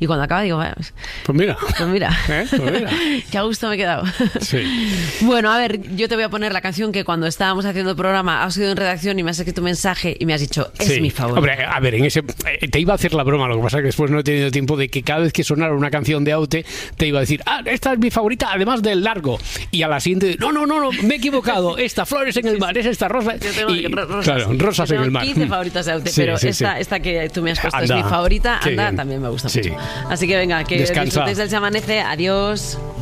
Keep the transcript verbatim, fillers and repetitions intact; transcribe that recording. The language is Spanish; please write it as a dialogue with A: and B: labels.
A: Y cuando acaba digo, pues
B: mira,
A: pues mira,
B: ¿Eh? pues mira.
A: qué a gusto me he quedado.
B: Sí.
A: Bueno, a ver, yo te voy a poner la canción que cuando estábamos haciendo el programa has ido en redacción y me has escrito un mensaje y me has dicho, es
B: sí.
A: mi favorita.
B: Hombre, a ver, en ese, te iba a hacer la broma, lo que pasa es que después no he tenido tiempo de que cada vez que sonara una canción de Aute te iba a decir, ah, esta es mi favorita, además del largo. Y a la siguiente, no, no, no, no me he equivocado, esta Flores en el mar, es esta Rosa.
A: Yo tengo
B: y,
A: rosas,
B: claro, Rosas
A: yo
B: en
A: tengo
B: el mar.
A: quince favoritas de Aute,
B: sí,
A: pero
B: sí,
A: esta,
B: sí.
A: esta que tú me has puesto
B: Anda,
A: es mi favorita,
B: qué
A: anda,
B: bien.
A: también me gusta
B: Sí.
A: mucho. Así que venga, que
B: Descansa.
A: disfrutéis del Se Amanece, adiós.